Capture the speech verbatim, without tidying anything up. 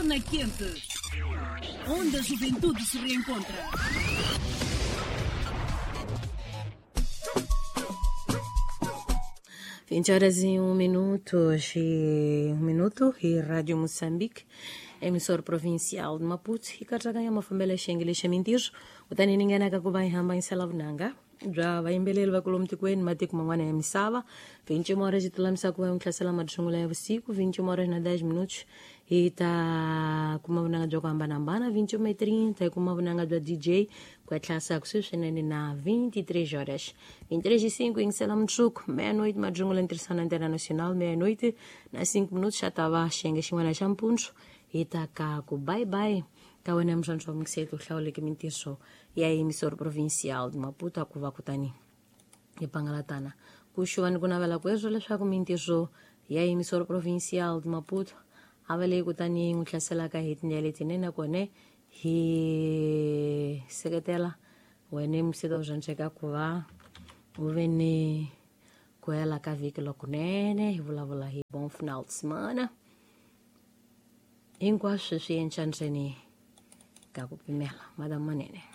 Zona Quente, onde a juventude se reencontra. vinte horas e um minuto, hoje um minuto, e Rádio Moçambique, emissor provincial de Maputo, e Cartagena, uma família xenguele xamintir, o tani ninguém na cacuba em ramba em Salavnanga, já vai embelele vai colomte com ele, mate com uma em Missava, vinte e uma horas de tulamsa com um classe lá madrungula é cinco, vinte e uma horas na dez minutos, e tá com uma bunanga joga ambanambana, vinte e uma e trinta, com uma bunanga do D J, com a classe com na vinte e três horas, vinte e três e cinco em Salamchuk, meia-noite, madrungula interessante internacional, meia-noite, na cinco minutos já estava xenga xingwana champuncho, e tá com bye bye. Kawana mjanjo mkseto hlaule ke mintiso ya emisor provincial de Maputo akuva kutani ipangalatana kushuani kunavela kwezo leswaku mintiso ya emisor provincial de Maputo avele kutani ngutlasela ka hitindele tinena kone hi seketela wene mseto jancheka kuva uvene kwela ka viki lokunene hivulavula hi bon final de semana hinkwaswo swi enchantseni kakupimela madam Manene.